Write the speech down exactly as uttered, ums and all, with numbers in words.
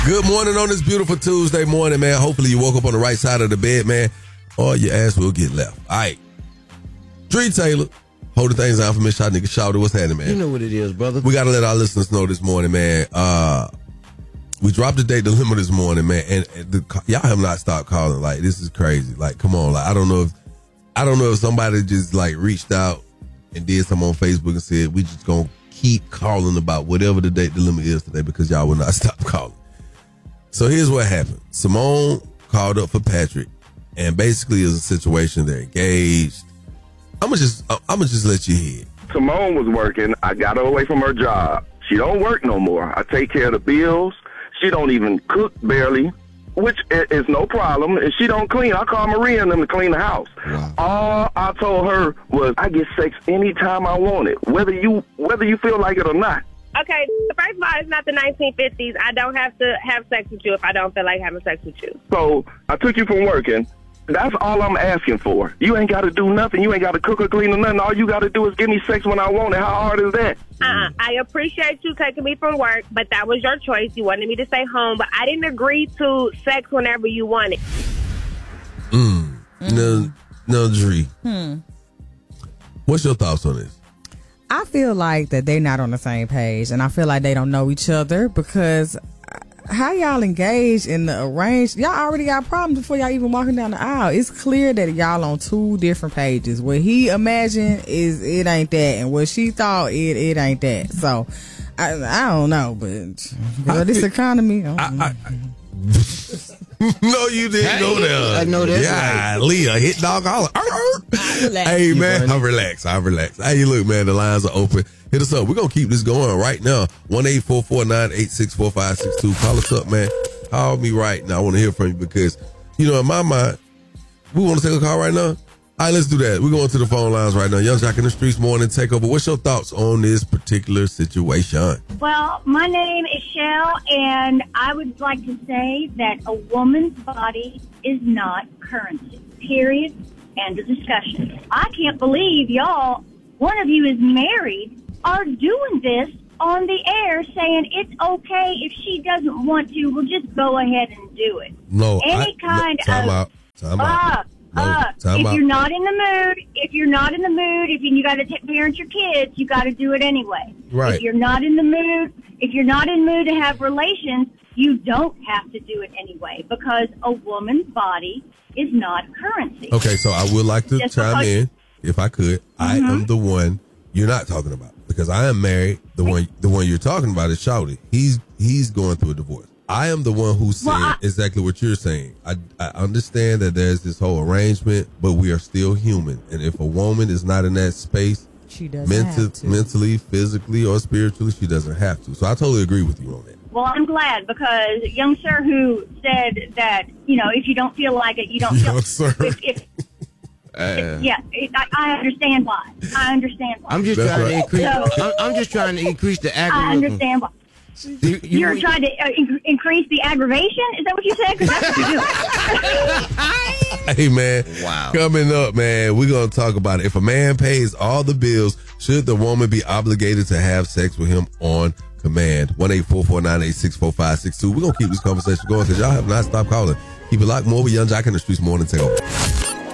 Good morning on this beautiful Tuesday morning, man. Hopefully you woke up on the right side of the bed, man, or your ass will get left. All right. Dree Taylor, holding things down for Miss Shot Nigga Shouty. What's happening, man? You know what it is, brother. We got to let our listeners know this morning, man. Uh, we dropped the date dilemma this morning, man, and, and the, y'all have not stopped calling. Like, this is crazy. Like, come on. Like, I don't know if I don't know if somebody just like reached out and did something on Facebook and said we just gonna keep calling about whatever the date dilemma is today because y'all will not stop calling. So here's what happened. Simone called up for Patrick, and basically is a situation they're engaged. I'm gonna just, I'm gonna just let you hear. Simone was working. I got her away from her job. She don't work no more. I take care of the bills. She don't even cook barely, which is no problem. If she don't clean, I call Maria and them to clean the house. Wow. All I told her was I get sex anytime I want it, whether you whether you feel like it or not. Okay, first of all, it's not the nineteen fifties. I don't have to have sex with you if I don't feel like having sex with you. So I took you from working. That's all I'm asking for. You ain't got to do nothing. You ain't got to cook or clean or nothing. All you got to do is give me sex when I want it. How hard is that? Uh-uh. I appreciate you taking me from work, but that was your choice. You wanted me to stay home, but I didn't agree to sex whenever you wanted. Mm. Mm. No, no, Dree. Hmm. What's your thoughts on this? I feel like that they're not on the same page, and I feel like they don't know each other because how y'all engaged in the arranged, y'all already got problems before y'all even walking down the aisle. It's clear that y'all on two different pages. What he imagined is it ain't that, and what she thought it it ain't that. So I I don't know, but girl, this economy. I, I, I, no, you didn't hey, go there. I know that. Yeah, right. Leah, hit dog holler. Hey, man, I relax. I relax. Hey, look, man, the lines are open. Hit us up. We're going to keep this going right now. one eight four four nine eight six four five six two. Call us up, man. Call me right now. I want to hear from you because, you know, in my mind, we want to take a call right now. All right, let's do that. We're going to the phone lines right now. Young Jock in the Streets Morning Takeover. What's your thoughts on this particular situation? Well, my name is Shell, and I would like to say that a woman's body is not currency. Period. End of discussion. I can't believe y'all, one of you is married, are doing this on the air saying it's okay if she doesn't want to, we'll just go ahead and do it. No. Any I, kind no, time of... Out. Time out. Uh, No, uh, if out. you're not in the mood, if you're not in the mood, if you, you got to t- parent your kids, you got to do it anyway. Right. If you're not in the mood, if you're not in the mood to have relations, you don't have to do it anyway because a woman's body is not currency. Okay, so I would like to Just chime in, if I could. Mm-hmm. I am the one you're not talking about because I am married. The one, the one you're talking about is Shouty. He's he's going through a divorce. I am the one who's saying well, I, exactly what you're saying. I, I understand that there's this whole arrangement, but we are still human. And if a woman is not in that space, she doesn't mental, have to. mentally, physically, or spiritually, she doesn't have to. So I totally agree with you on that. Well, I'm glad because young sir who said that, you know, if you don't feel like it, you don't feel young sir. If, if, Uh, if, yeah, it, I, I understand why. I understand why. I'm just That's trying right. to increase. So, I'm, I'm just trying to increase the algorithm. I understand why. You, you, You're trying to uh, in- increase the aggravation? Is that what you said? Because that's what you're doing. Hey, man. Wow. Coming up, man, we're going to talk about it. If a man pays all the bills, should the woman be obligated to have sex with him on command? one eight four four nine eight six four five six two. We're going to keep this conversation going because y'all have not stopped calling. Keep it locked. More with Young Jock in the Streets Morning Takeover.